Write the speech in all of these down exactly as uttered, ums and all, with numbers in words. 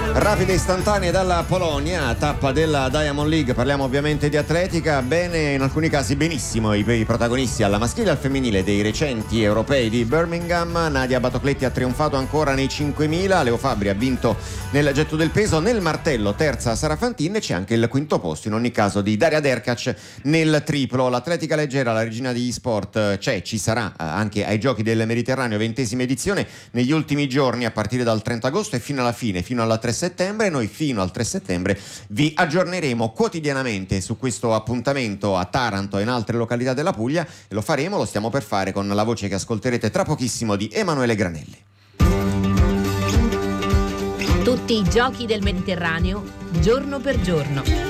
Rapide istantanee dalla Polonia, tappa della Diamond League. Parliamo ovviamente di atletica. Bene, in alcuni casi benissimo i, i protagonisti alla maschile e al femminile dei recenti europei di Birmingham. Nadia Batocletti ha trionfato ancora nei cinquemila, Leo Fabbri ha vinto nel getto del peso, nel martello terza Sara Fantin, e c'è anche il quinto posto in ogni caso di Daria Derkac nel triplo. L'atletica leggera, la regina degli sport, c'è, ci sarà anche ai Giochi del Mediterraneo, ventesima edizione, negli ultimi giorni a partire dal trenta agosto e fino alla fine, fino alla tre settembre. Noi fino al tre settembre vi aggiorneremo quotidianamente su questo appuntamento a Taranto e in altre località della Puglia, e lo faremo, lo stiamo per fare con la voce che ascolterete tra pochissimo di Emanuele Granelli. Tutti i Giochi del Mediterraneo, giorno per giorno.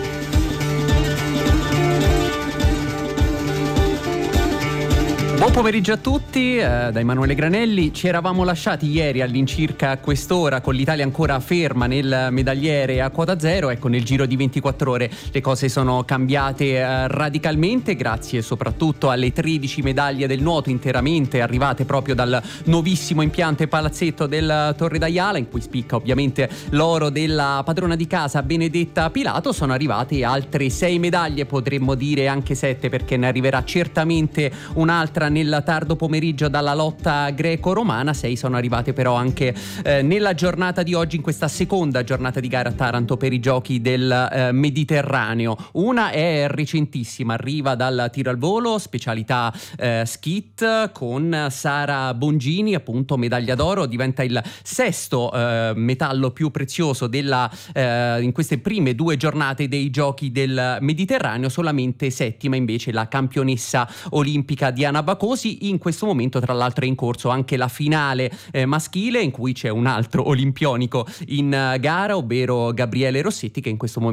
Buon pomeriggio a tutti, eh, da Emanuele Granelli. Ci eravamo lasciati ieri all'incirca a quest'ora con l'Italia ancora ferma nel medagliere a quota zero. Ecco, nel giro di ventiquattro ore le cose sono cambiate eh, radicalmente, grazie soprattutto alle tredici medaglie del nuoto interamente arrivate proprio dal nuovissimo impianto e palazzetto del Torre d'Aiala, in cui spicca ovviamente l'oro della padrona di casa Benedetta Pilato. Sono arrivate altre sei medaglie, potremmo dire anche sette, perché ne arriverà certamente un'altra nel tardo pomeriggio dalla lotta greco-romana. Sei sono arrivate però anche eh, nella giornata di oggi, in questa seconda giornata di gara a Taranto per i Giochi del eh, Mediterraneo. Una è recentissima, arriva dal tiro al volo, specialità eh, skit, con Sara Bongini, appunto medaglia d'oro, diventa il sesto eh, metallo più prezioso della, eh, in queste prime due giornate dei Giochi del Mediterraneo. Solamente settima invece la campionessa olimpica Diana Bacosi. In questo momento tra l'altro è in corso anche la finale eh, maschile, in cui c'è un altro olimpionico in uh, gara, ovvero Gabriele Rossetti, che in questo momento